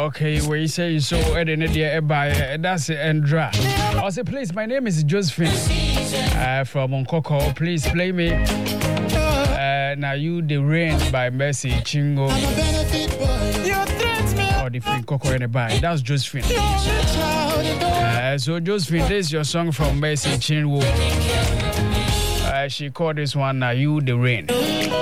Okay, we say so. That's Andra. I say, please, my name is Josephine from Onkoko. Please play me. Now you the rain by Mercy Chingo. Or the free Coco and a buy. That's Josephine. So Josephine, this is your song from Mercy Chingo. She called this one Now You the Rain.